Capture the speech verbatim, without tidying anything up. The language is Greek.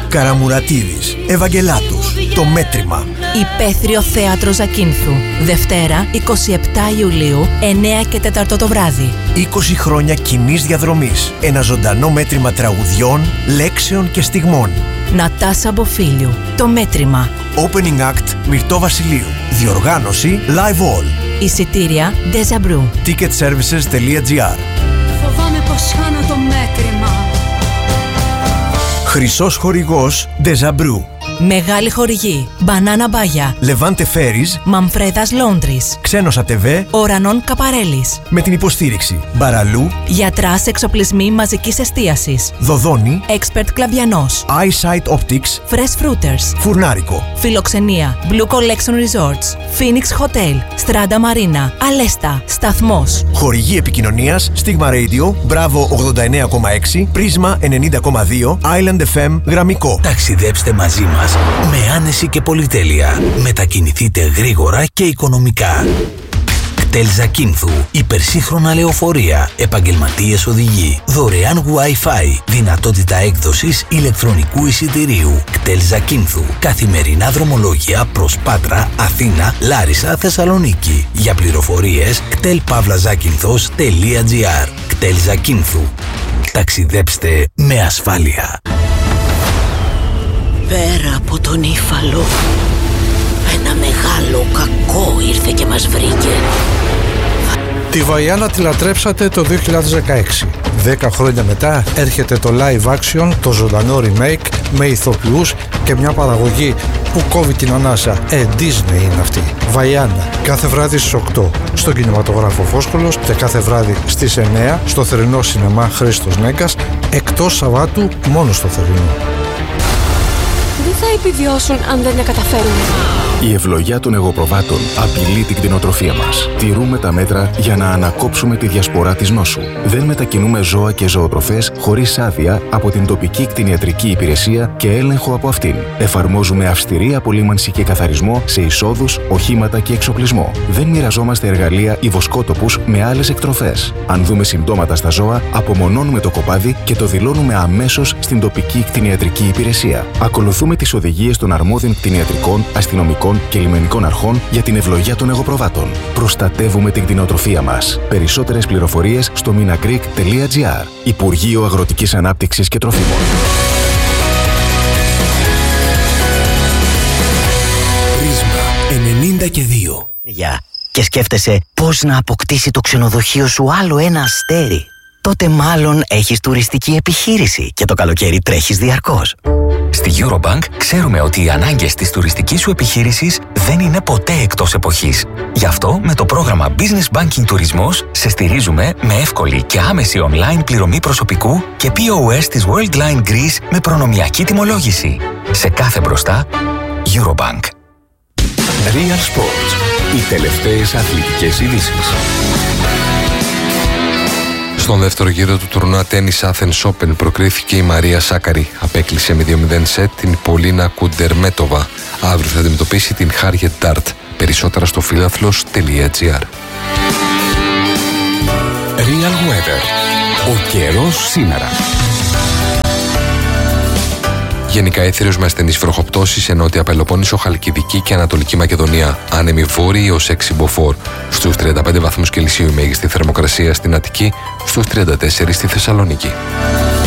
Καραμουρατίδης, Ευαγγελάτους, Το Μέτρημα. Υπαίθριο Θέατρο Ζακίνθου. Δευτέρα, εικοστή εβδόμη Ιουλίου, εννιά και τέσσερα το βράδυ. είκοσι χρόνια κοινής διαδρομής. Ένα ζωντανό μέτρημα τραγουδιών, λέξεων και στιγμών. Νατάσα Μποφίλιου. Το Μέτρημα. Opening Act Μυρτώ Βασιλείου. Διοργάνωση Live All. Εισιτήρια Déjà Brew. ticketservices τελεία gr. Φοβάμαι πως χάνω το μέτρημα. Χρυσός χορηγός Déjà Brew. Μεγάλη χορηγή Μπανάνα Μπάγια. Λεβάντε Φέρις. Μαμφρέδας Λόντρις. Ξένος ΑΤΒ. Ορανών Καπαρέλης. Με την υποστήριξη Μπαραλού. Γιατράς Εξοπλισμοί Μαζικής Εστίασης. Δοδόνη. Expert Κλαβιανός. Eyesight Optics. Fresh Fruiters. Φουρνάρικο. Φιλοξενία Blue Collection Resorts. Phoenix Hotel. Strada Marina. Αλέστα. Σταθμός. Χορηγή επικοινωνίας Stigma Radio. Μπράβο ογδόντα εννέα κόμμα έξι. Πρίσμα ενενήντα κόμμα δύο. Island εφ εμ Γραμμικό. Ταξιδέψτε μαζί μας με άνεση και πολυτέλεια. Μετακινηθείτε γρήγορα και οικονομικά. κτέλ Ζακίνθου. Υπερσύγχρονα λεωφορεία. Επαγγελματίες οδηγοί. Δωρεάν Wi-Fi. Δυνατότητα έκδοσης ηλεκτρονικού εισιτηρίου. κτέλ Ζακίνθου. Καθημερινά δρομολόγια προς Πάτρα, Αθήνα, Λάρισα, Θεσσαλονίκη. Για πληροφορίες κτέλ παύλα ζάκυνθος τελεία gr. κτέλ Ζακίνθου. Ταξιδέψτε με ασφάλεια. Πέρα από τον Ήφαλο, ένα μεγάλο κακό ήρθε και μας βρήκε. Τη Βαϊάννα τη λατρέψατε το δύο χιλιάδες δεκαέξι. Δέκα χρόνια μετά έρχεται το live action, το ζωντανό remake με ηθοποιούς και μια παραγωγή που κόβει την ανάσα. Ε, Disney είναι αυτή. Βαϊάννα, κάθε βράδυ στις οκτώ στον κινηματογράφο Φόσκολος και κάθε βράδυ στις εννιά στο θερινό σινεμά Χρήστος Νέγκας, εκτός Σαββάτου μόνο στο θερινό. Δεν θα επιβιώσουν αν δεν τα καταφέρουμε. Η ευλογιά των εγωπροβάτων απειλεί την κτηνοτροφία μας. Τηρούμε τα μέτρα για να ανακόψουμε τη διασπορά της νόσου. Δεν μετακινούμε ζώα και ζωοτροφές χωρίς άδεια από την τοπική κτηνιατρική υπηρεσία και έλεγχο από αυτήν. Εφαρμόζουμε αυστηρή απολύμανση και καθαρισμό σε εισόδους, οχήματα και εξοπλισμό. Δεν μοιραζόμαστε εργαλεία ή βοσκότοπους με άλλες εκτροφές. Αν δούμε συμπτώματα στα ζώα, απομονώνουμε το κοπάδι και το δηλώνουμε αμέσως στην τοπική κτηνιατρική υπηρεσία. Ακολουθούμε τις οδηγίες των αρμόδιων κτηνιατρικών, αστυνομικών και λιμενικών αρχών για την ευλογιά των εγωπροβάτων. Προστατεύουμε την κτηνοτροφία μας. Περισσότερες πληροφορίες στο minagreek τελεία gr. Υπουργείο Αγροτικής Ανάπτυξης και Τροφίμων. Πρίσμα ενενήντα και δύο. Και σκέφτεσαι πώς να αποκτήσει το ξενοδοχείο σου άλλο ένα αστέρι. Τότε μάλλον έχεις τουριστική επιχείρηση και το καλοκαίρι τρέχεις διαρκώς. Στη Eurobank ξέρουμε ότι οι ανάγκες της τουριστικής σου επιχείρησης δεν είναι ποτέ εκτός εποχής. Γι' αυτό με το πρόγραμμα Business Banking Τουρισμός σε στηρίζουμε με εύκολη και άμεση online πληρωμή προσωπικού και πι ο ες της Worldline Greece με προνομιακή τιμολόγηση. Σε κάθε μπροστά, Eurobank. Real Sports. Οι τελευταίες αθλητικές ειδήσεις. Στον δεύτερο γύρο του τουρνουά Tennis Athens Open προκρίθηκε η Μαρία Σάκαρη. Απέκλεισε με δύο μηδέν σετ την Πολίνα Κουντερμέτοβα. Αύριο θα αντιμετωπίσει την Χάριετ Ντάρτ. Περισσότερα στο φίλαθλος τελεία gr. Real Weather. Ο καιρός σήμερα. Γενικά έθριος με ασθενείς βροχοπτώσεις σε νότια Πελοπόννησο, Χαλκιδική και Ανατολική Μακεδονία. Άνεμοι βόρειοι ως έξι μποφόρ. Στους τριάντα πέντε βαθμούς Κελσίου η μέγιστη θερμοκρασία στην Αττική, στους τριάντα τέσσερα στη Θεσσαλονίκη.